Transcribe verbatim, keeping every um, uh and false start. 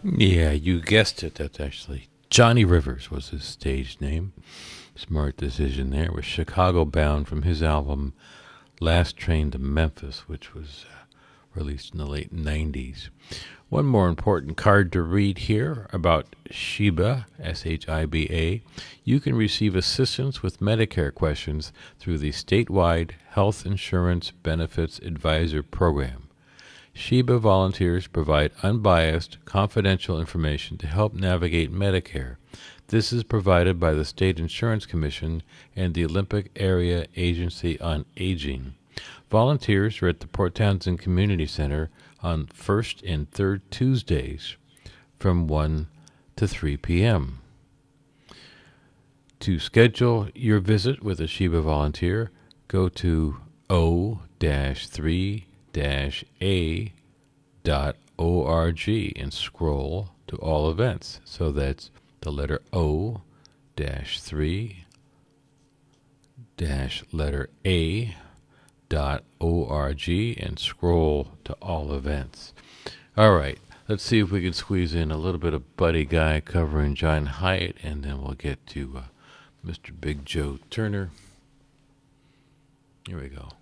Yeah, you guessed it. That's actually Johnny Rivers was his stage name. Smart decision there. Was Chicago bound from his album Last Train to Memphis, which was uh, released in the late nineties. One more important card to read here about Shiba, S H I B A. You can receive assistance with Medicare questions through the statewide Health Insurance Benefits Advisor Program. Shiba volunteers provide unbiased, confidential information to help navigate Medicare. This is provided by the State Insurance Commission and the Olympic Area Agency on Aging. Volunteers are at the Port Townsend Community Center on first and third Tuesdays from one to three p.m. To schedule your visit with a Shiba volunteer, go to o three a dot org and scroll to all events. So that's the letter O dash three dash letter A dot org and scroll to all events. All right, let's see if we can squeeze in a little bit of Buddy Guy covering John Hyatt, and then we'll get to uh, Mister Big Joe Turner. Here we go.